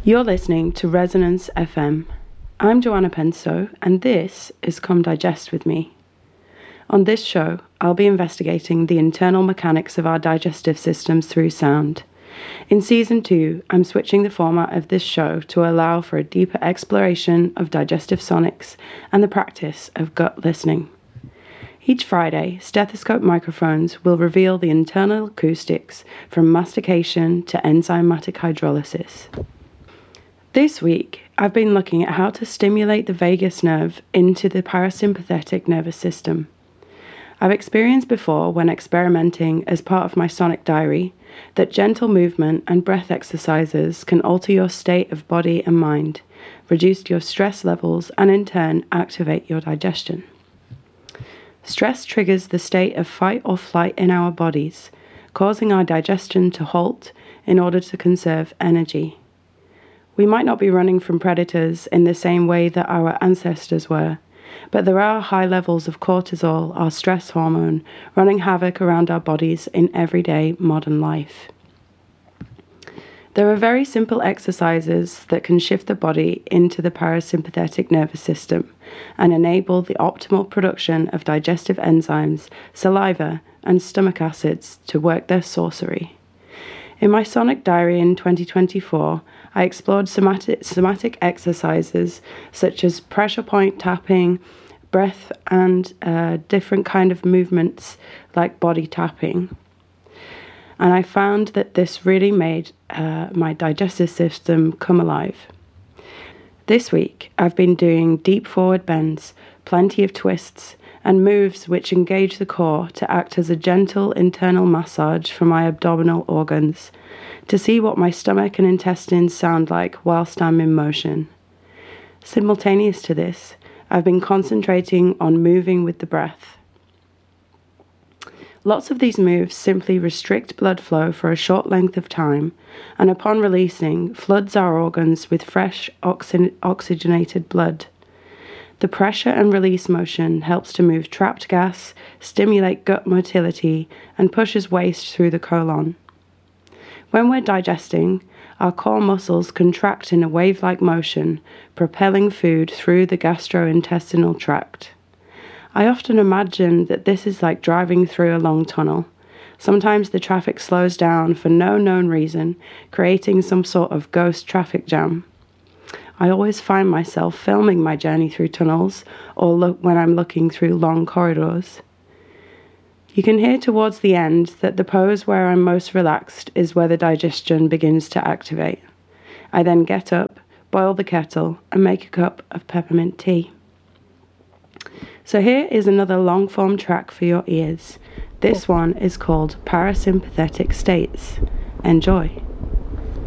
You're listening to Resonance FM. I'm Joanna Penso, and this is Come Digest with Me. On this show, I'll be investigating the internal mechanics of our digestive systems through sound. In Season 2, I'm switching the format of this show to allow for a deeper exploration of digestive sonics and the practice of gut listening. Each Friday, stethoscope microphones will reveal the internal acoustics from mastication to enzymatic hydrolysis. This week, I've been looking at how to stimulate the vagus nerve into the parasympathetic nervous system. I've experienced before, when experimenting as part of my sonic diary, that gentle movement and breath exercises can alter your state of body and mind, reduce your stress levels, and in turn activate your digestion. Stress triggers the state of fight or flight in our bodies, causing our digestion to halt in order to conserve energy. We might not be running from predators in the same way that our ancestors were, but there are high levels of cortisol, our stress hormone, running havoc around our bodies in everyday modern life. There are very simple exercises that can shift the body into the parasympathetic nervous system and enable the optimal production of digestive enzymes, saliva, and stomach acids to work their sorcery. In my sonic diary in 2024, I explored somatic exercises such as pressure point tapping, breath, and different kind of movements like body tapping. And I found that this really made my digestive system come alive. This week, I've been doing deep forward bends, plenty of twists, and moves which engage the core to act as a gentle internal massage for my abdominal organs, to see what my stomach and intestines sound like whilst I'm in motion. Simultaneous to this, I've been concentrating on moving with the breath. Lots of these moves simply restrict blood flow for a short length of time, and upon releasing, floods our organs with fresh oxygenated blood. The pressure and release motion helps to move trapped gas, stimulate gut motility, and pushes waste through the colon. When we're digesting, our core muscles contract in a wave-like motion, propelling food through the gastrointestinal tract. I often imagine that this is like driving through a long tunnel. Sometimes the traffic slows down for no known reason, creating some sort of ghost traffic jam. I always find myself filming my journey through tunnels or when I'm looking through long corridors. You can hear towards the end that the pose where I'm most relaxed is where the digestion begins to activate. I then get up, boil the kettle, and make a cup of peppermint tea. So here is another long-form track for your ears. This one is called Parasympathetic States. Enjoy.